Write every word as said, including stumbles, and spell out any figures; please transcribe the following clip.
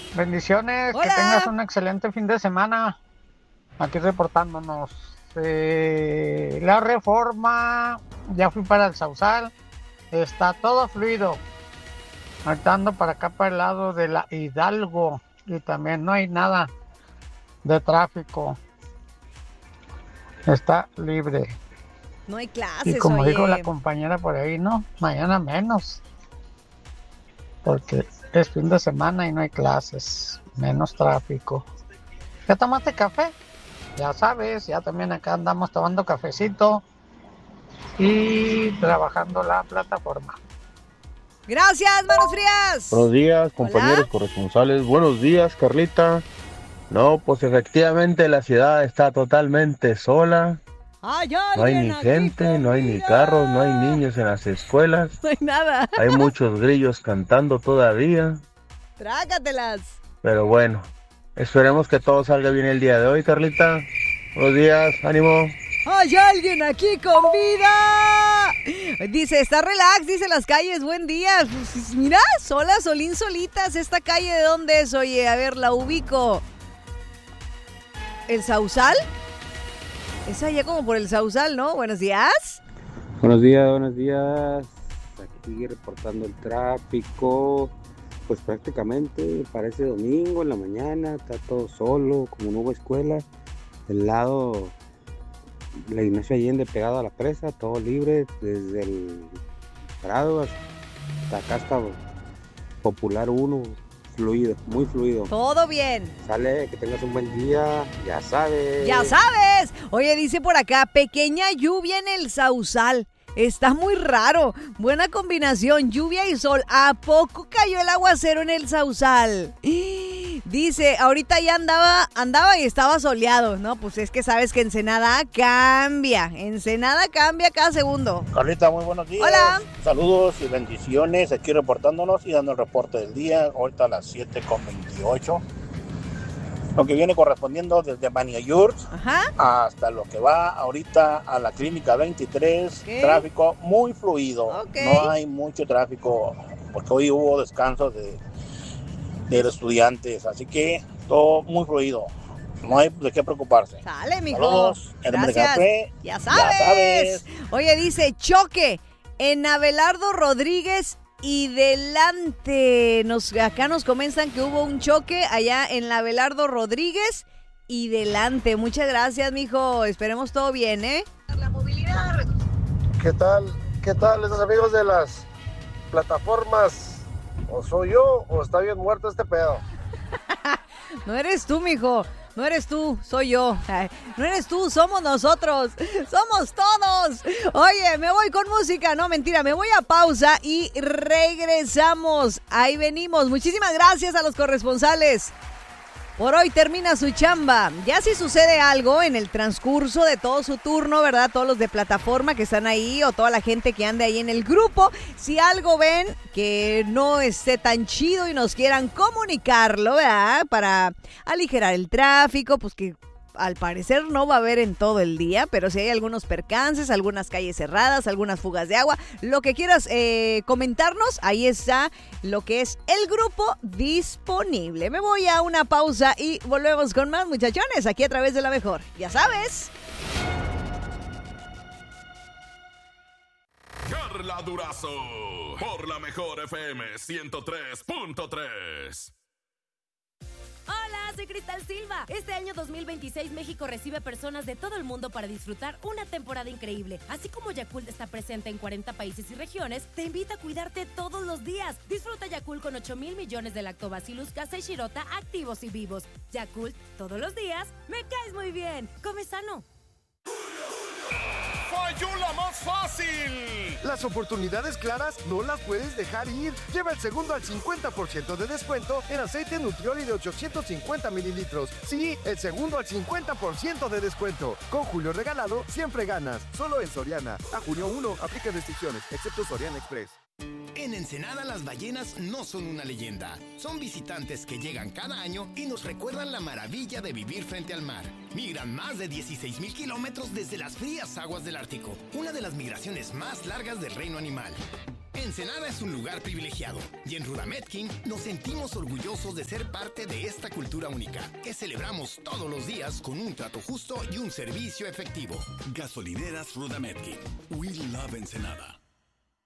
Bendiciones, Hola. que tengas un excelente fin de semana. Aquí reportándonos. Eh, la Reforma, ya fui para el Sausal, está todo fluido. Ahorita ando para acá, para el lado de la Hidalgo, y también no hay nada de tráfico. Está libre. No hay Y clases, como dijo la oye. compañera por ahí, no, mañana menos, porque es fin de semana y no hay clases, menos tráfico. ¿Ya tomaste café? Ya sabes, ya también acá andamos tomando cafecito y trabajando la plataforma. Gracias, manos frías. Buenos días, compañeros Hola. corresponsales. Buenos días, Carlita. No, pues efectivamente la ciudad está totalmente sola. Hay No hay alguien ni aquí gente, con no hay ni carros, no hay vida. niños en las escuelas. No hay nada. Hay muchos grillos cantando todavía. Trágatelas. Pero bueno, esperemos que todo salga bien el día de hoy, Carlita. Buenos días, ánimo. Hay alguien aquí con vida. Dice, está relax, dice las calles, buen día. Pues, mira, solas, solín, solitas. ¿Esta calle de dónde es? Oye, a ver, la ubico. ¿El Sausal? Es allá como por el Sausal, ¿no? Buenos días. Buenos días, buenos días. Aquí reportando el tráfico. Pues prácticamente parece domingo en la mañana, está todo solo, como no hubo escuela. El lado, la Ignacio Allende pegado a la presa, todo libre, desde el Prado hasta acá hasta Popular uno, fluido, muy fluido. Todo bien. Sale, que tengas un buen día, ya sabes. Ya sabes. Oye, dice por acá, pequeña lluvia en el Sausal. Está muy raro. Buena combinación, lluvia y sol. ¿A poco cayó el aguacero en el Sausal? Dice, ahorita ya andaba, andaba y estaba soleado. No, pues es que sabes que Ensenada cambia. Ensenada cambia cada segundo. Carlita, muy buenos días. Hola. Saludos y bendiciones. Aquí reportándonos y dando el reporte del día. Ahorita a las siete con veintiocho. Lo que viene correspondiendo desde Maniayurt hasta lo que va ahorita a la Clínica veintitrés. ¿Qué? Tráfico muy fluido. Okay. No hay mucho tráfico porque hoy hubo descanso de, de los estudiantes. Así que todo muy fluido. No hay de qué preocuparse. Sale, mijo. Saludos. Gracias. Café. Ya sabes. Ya sabes. Oye, dice, choque en Abelardo Rodríguez y delante. Nos, acá nos comentan que hubo un choque allá en la Abelardo Rodríguez y delante. Muchas gracias, mijo. Esperemos todo bien, ¿eh? La movilidad. ¿Qué tal? ¿Qué tal esos amigos de las plataformas? ¿O soy yo o está bien muerto este pedo? No eres tú, mijo. No eres tú, soy yo. Ay, no eres tú, somos nosotros. Somos todos. Oye, me voy con música. No, mentira, me voy a pausa y regresamos. Ahí venimos. Muchísimas gracias a los corresponsales. Por hoy termina su chamba. Ya si sucede algo en el transcurso de todo su turno, ¿verdad? Todos los de plataforma que están ahí o toda la gente que ande ahí en el grupo, si algo ven que no esté tan chido y nos quieran comunicarlo, ¿verdad? Para aligerar el tráfico, pues que al parecer no va a haber en todo el día, pero si hay algunos percances, algunas calles cerradas, algunas fugas de agua, lo que quieras eh, comentarnos, ahí está lo que es el grupo disponible. Me voy a una pausa y volvemos con más, muchachones, aquí a través de La Mejor. Ya sabes. Carla Durazo, por La Mejor F M ciento tres punto tres. Hola, soy Cristal Silva. Este año dos mil veintiséis México recibe personas de todo el mundo para disfrutar una temporada increíble. Así como Yakult está presente en cuarenta países y regiones, te invita a cuidarte todos los días. Disfruta Yakult con ocho mil millones de Lactobacillus casei shirota activos y vivos. Yakult, todos los días, me caes muy bien. Come sano. ¡Falló la más fácil! Las oportunidades claras no las puedes dejar ir. Lleva el segundo al cincuenta por ciento de descuento en aceite Nutrioli de ochocientos cincuenta mililitros. Sí, el segundo al cincuenta por ciento de descuento. Con Julio Regalado siempre ganas. Solo en Soriana. A junio uno, aplica restricciones, excepto Soriana Express. En Ensenada las ballenas no son una leyenda. Son visitantes que llegan cada año y nos recuerdan la maravilla de vivir frente al mar. Migran más de dieciséis mil kilómetros desde las frías aguas del Ártico, una de las migraciones más largas del reino animal. Ensenada es un lugar privilegiado y en Rudametkin nos sentimos orgullosos de ser parte de esta cultura única que celebramos todos los días con un trato justo y un servicio efectivo. Gasolineras Rudametkin. We love Ensenada.